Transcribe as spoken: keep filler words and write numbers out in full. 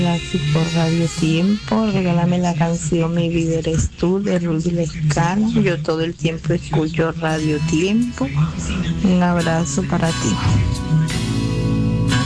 Gracias por Radio Tiempo. Regálame la canción Mi vida eres tú de Rudy Lescano. Yo todo el tiempo escucho Radio Tiempo. Un abrazo para ti.